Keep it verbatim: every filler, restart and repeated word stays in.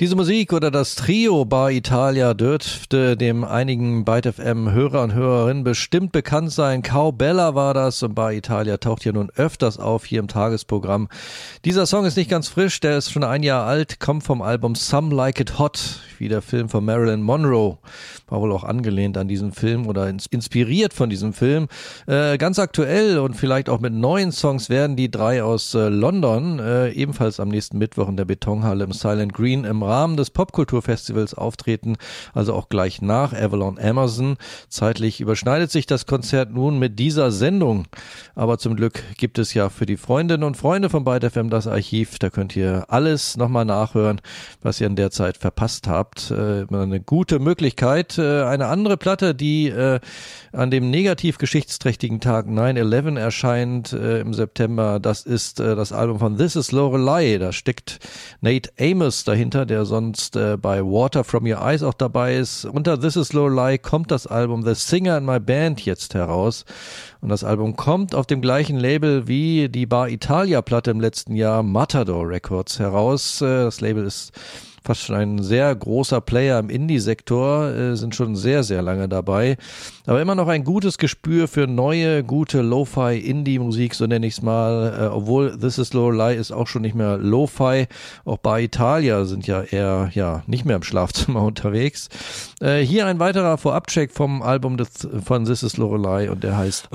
Diese Musik oder das Trio Bar Italia dürfte dem einigen Byte F M-Hörer und Hörerinnen bestimmt bekannt sein. Cowbella war das und Bar Italia taucht ja nun öfters auf hier im Tagesprogramm. Dieser Song ist nicht ganz frisch, der ist schon ein Jahr alt, kommt vom Album Some Like It Hot, wie der Film von Marilyn Monroe. War wohl auch angelehnt an diesen Film oder inspiriert von diesem Film. Äh, ganz aktuell und vielleicht auch mit neuen Songs werden die drei aus äh, London äh, ebenfalls am nächsten Mittwoch in der Betonhalle im Silent Green im Rahmen des Popkulturfestivals auftreten, also auch gleich nach Avalon Amazon. Zeitlich überschneidet sich das Konzert nun mit dieser Sendung, aber zum Glück gibt es ja für die Freundinnen und Freunde von Byte F M das Archiv, da könnt ihr alles nochmal nachhören, was ihr in der Zeit verpasst habt. Äh, eine gute Möglichkeit. Äh, eine andere Platte, die äh, an dem negativ geschichtsträchtigen Tag nine eleven erscheint äh, im September, das ist äh, das Album von This Is Lorelei. Da steckt Nate Amos dahinter, der sonst äh, bei Water From Your Eyes auch dabei ist. Unter This Is Lorelei kommt das Album The Singer in My Band jetzt heraus. Und das Album kommt auf dem gleichen Label wie die Bar Italia Platte im letzten Jahr, Matador Records, heraus. Äh, das Label ist fast schon ein sehr großer Player im Indie-Sektor, äh, sind schon sehr, sehr lange dabei. Aber immer noch ein gutes Gespür für neue, gute Lo-Fi-Indie-Musik, so nenne ich es mal. Äh, obwohl This Is Lorelei ist auch schon nicht mehr Lo-Fi. Auch Bar Italia sind ja eher, ja, nicht mehr im Schlafzimmer unterwegs. Äh, hier ein weiterer Vorabcheck vom Album des, von This Is Lorelei und der heißt